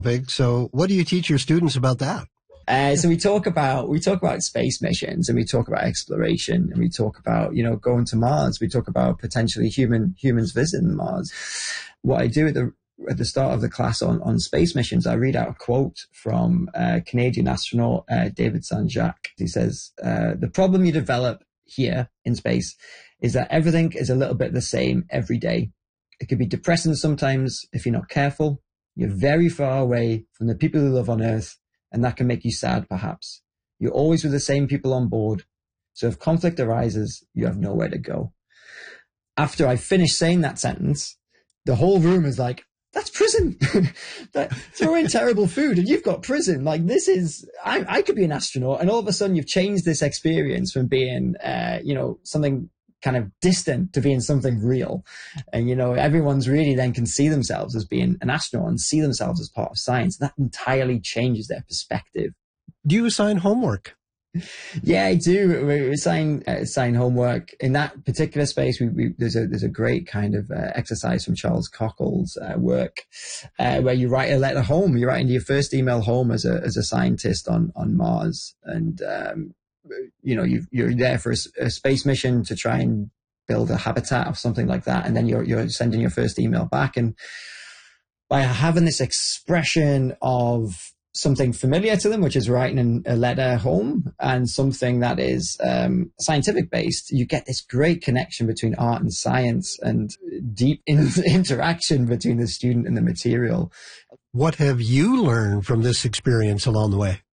Big. So what do you teach your students about that? So we talk about space missions, and we talk about exploration, and we talk about, going to Mars. We talk about potentially humans visiting Mars. What I do at the start of the class on space missions, I read out a quote from Canadian astronaut David Saint-Jacques. He says, the problem you develop here in space is that everything is a little bit the same every day. It can be depressing sometimes if you're not careful. You're very far away from the people you love on Earth, and that can make you sad, perhaps. You're always with the same people on board. So if conflict arises, you have nowhere to go. After I finish saying that sentence, the whole room is like, that's prison. Throw in terrible food and you've got prison. Like, this is, I could be an astronaut, and all of a sudden you've changed this experience from being, something kind of distant to being something real. And, everyone's really then can see themselves as being an astronaut and see themselves as part of science. That entirely changes their perspective. Do you assign homework? Yeah, I do. We assign homework in that particular space. There's a great kind of exercise from Charles Cockle's work where you write a letter home. You write into your first email home as a scientist on Mars, and you're there for a space mission to try and build a habitat or something like that, and then you're sending your first email back, and by having this expression of something familiar to them, which is writing a letter home, and something that is scientific based, you get this great connection between art and science, and deep interaction between the student and the material. What have you learned from this experience along the way?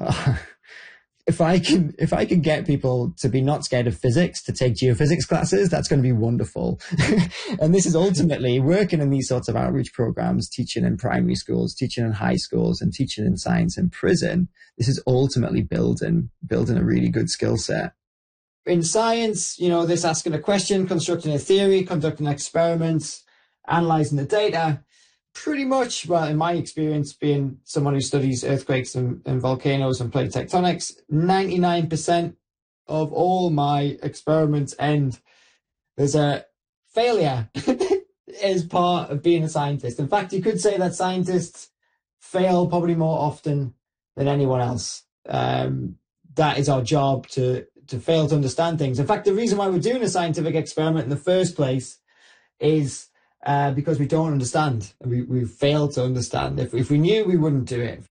If I can get people to be not scared of physics, to take geophysics classes, that's going to be wonderful. And this is ultimately working in these sorts of outreach programs, teaching in primary schools, teaching in high schools, and teaching in science in prison. This is ultimately building a really good skill set. In science, this asking a question, constructing a theory, conducting experiments, analyzing the data. Pretty much, well, in my experience, being someone who studies earthquakes and volcanoes and plate tectonics, 99% of all my experiments end. There's a failure as part of being a scientist. In fact, you could say that scientists fail probably more often than anyone else. That is our job, to fail to understand things. In fact, the reason why we're doing a scientific experiment in the first place is because we don't understand. We fail to understand. If we knew, we wouldn't do it.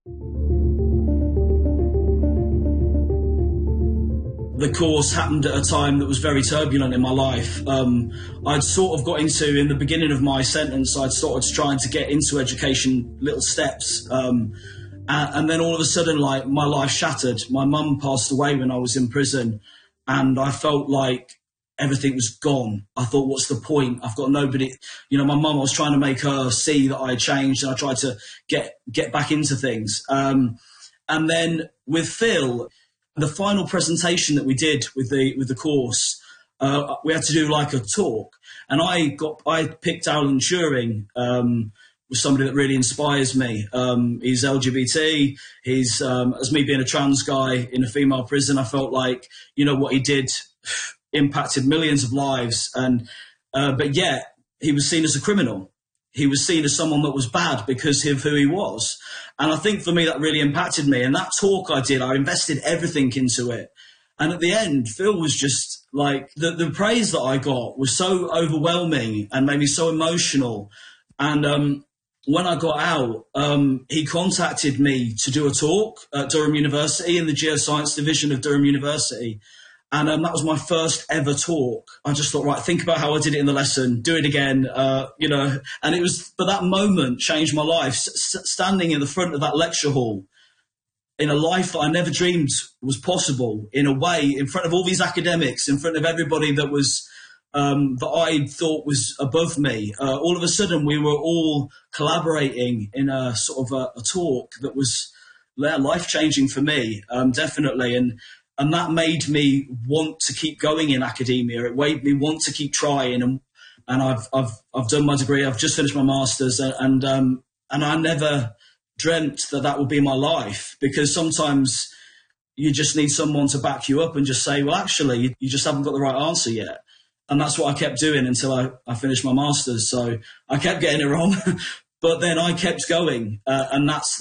The course happened at a time that was very turbulent in my life. I'd sort of got into, in the beginning of my sentence, I'd started trying to get into education, little steps. And then all of a sudden, like, my life shattered. My mum passed away when I was in prison, and I felt like everything was gone. I thought, what's the point? I've got nobody. My mum, I was trying to make her see that I had changed, and I tried to get back into things. And then with Phil, the final presentation that we did with the course, we had to do like a talk, and I picked Alan Turing. Was somebody that really inspires me. He's LGBT. He's as me being a trans guy in a female prison, I felt like what he did impacted millions of lives, and but yet he was seen as a criminal. He was seen as someone that was bad because of who he was. And I think for me that really impacted me. And that talk I did, I invested everything into it. And at the end, Phil was just like, the praise that I got was so overwhelming and made me so emotional. And when I got out, he contacted me to do a talk at Durham University, in the Geoscience Division of Durham University. And that was my first ever talk. I just thought, right, think about how I did it in the lesson, do it again, and it was, but that moment changed my life. Standing in the front of that lecture hall in a life that I never dreamed was possible, in a way, in front of all these academics, in front of everybody that was, that I thought was above me. All of a sudden, we were all collaborating in a sort of a talk that was life-changing for me, definitely. And that made me want to keep going in academia. It made me want to keep trying. And I've done my degree. I've just finished my master's, and I never dreamt that would be my life, because sometimes you just need someone to back you up and just say, well, actually, you just haven't got the right answer yet. And that's what I kept doing until I finished my master's. So I kept getting it wrong, but then I kept going, and that's